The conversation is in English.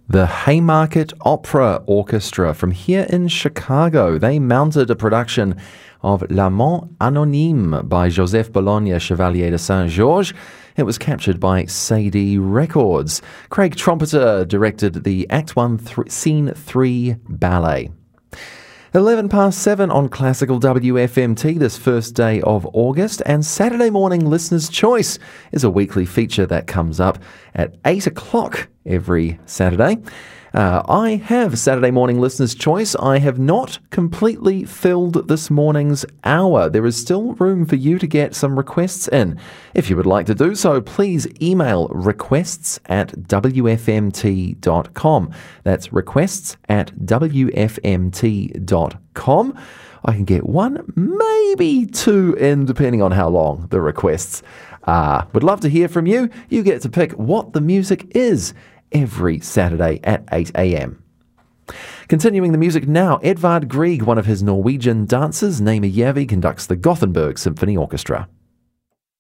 The Haymarket Opera Orchestra from here in Chicago. They mounted a production of L'Amant Anonyme by Joseph Bologna Chevalier de Saint-Georges. It was captured by Sadie Records. Craig Trompeter directed the Act 1 Scene 3 ballet. 11 past 7 on Classical WFMT this first day of August, and Saturday Morning Listener's Choice is a weekly feature that comes up at 8 o'clock every Saturday. I have Saturday Morning Listener's Choice. I have not completely filled this morning's hour. There is still room for you to get some requests in. If you would like to do so, please email requests@wfmt.com. That's requests@wfmt.com. I can get one, maybe two in, depending on how long the requests are. Would love to hear from you. You get to pick what the music is every Saturday at 8 a.m. Continuing the music now, Edvard Grieg, one of his Norwegian dancers, Naima Järvi, conducts the Gothenburg Symphony Orchestra.